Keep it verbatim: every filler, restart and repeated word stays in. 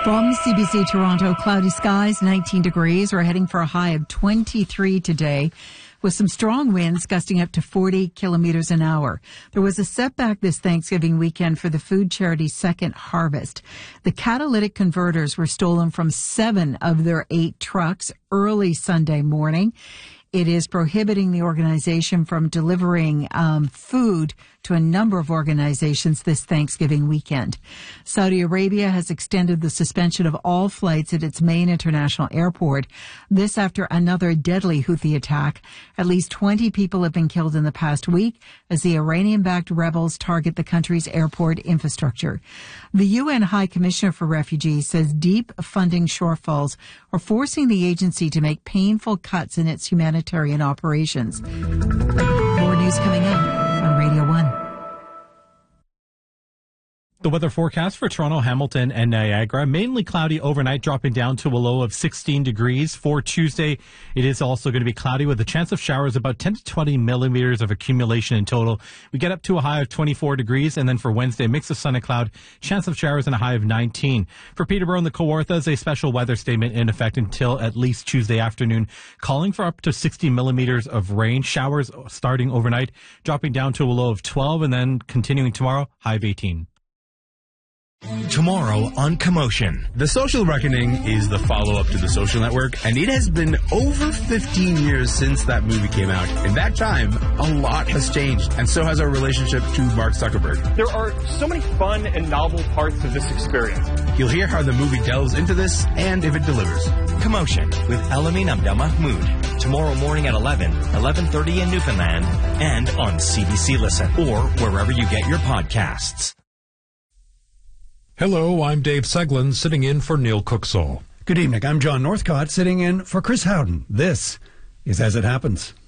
From C B C Toronto, cloudy skies, nineteen degrees. We're heading for a high of twenty-three today with some strong winds gusting up to forty kilometers an hour. There was a setback this Thanksgiving weekend for the food charity Second Harvest. The catalytic converters were stolen from seven of their eight trucks early Sunday morning. It is prohibiting the organization from delivering um, food to a number of organizations this Thanksgiving weekend. Saudi Arabia has extended the suspension of all flights at its main international airport. This after another deadly Houthi attack. At least twenty people have been killed in the past week as the Iranian-backed rebels target the country's airport infrastructure. The U N High Commissioner for Refugees says deep funding shortfalls are forcing the agency to make painful cuts in its humanitarian operations. More news coming up on Radio one. The weather forecast for Toronto, Hamilton, and Niagara, mainly cloudy overnight, dropping down to a low of sixteen degrees. For Tuesday, it is also going to be cloudy with a chance of showers, about ten to twenty millimeters of accumulation in total. We get up to a high of twenty-four degrees, and then for Wednesday, mix of sun and cloud, chance of showers and a high of nineteen. For Peterborough and the Kawarthas, a special weather statement in effect until at least Tuesday afternoon, calling for up to sixty millimeters of rain. Showers starting overnight, dropping down to a low of twelve, and then continuing tomorrow, high of eighteen. Tomorrow on Commotion. The Social Reckoning is the follow-up to The Social Network, and it has been over fifteen years since that movie came out. In that time, a lot has changed, and so has our relationship to Mark Zuckerberg. There are so many fun and novel parts of this experience. You'll hear how the movie delves into this, and if it delivers. Commotion with Elamin Abdel Mahmoud. Tomorrow morning at eleven, eleven thirty in Newfoundland, and on C B C Listen, or wherever you get your podcasts. Hello, I'm Dave Seglin, sitting in for Neil Cooksall. Good evening. I'm John Northcott, sitting in for Chris Howden. This is As It Happens.